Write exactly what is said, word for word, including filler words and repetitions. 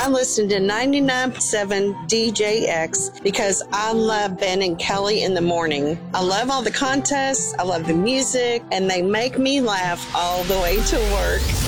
I listen to ninety-nine point seven D J X because I love Ben and Kelly in the morning. I love all the contests, I love the music, and they make me laugh all the way to work.